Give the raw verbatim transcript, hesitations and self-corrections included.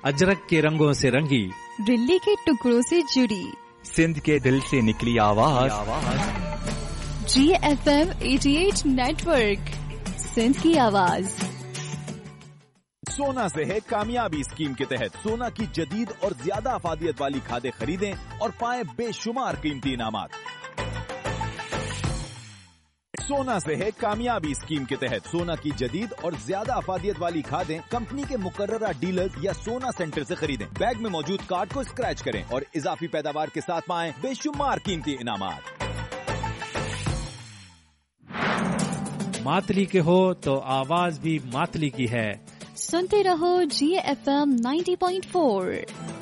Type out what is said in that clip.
अजरक के रंगों से रंगी, दिल्ली के टुकड़ों से जुड़ी, सिंध के दिल से निकली आवाज, जी एफ एम अठासी नेटवर्क, सिंध की आवाज। सोना से है कामयाबी स्कीम के तहत सोना की जदीद और ज्यादा अफादियत वाली खादें खरीदें और पाएं बेशुमार कीमती इनामात। सोना से है कामयाबी स्कीम के तहत सोना की जदीद और ज्यादा अफादियत वाली खादें कंपनी के मुकर्ररा डीलर्स या सोना सेंटर से खरीदें। बैग में मौजूद कार्ड को स्क्रैच करें और इजाफी पैदावार के साथ पाएं बेशुमार कीमती इनामात। मातली के हो तो आवाज भी मातली की है। सुनते रहो जी F M ninety point four.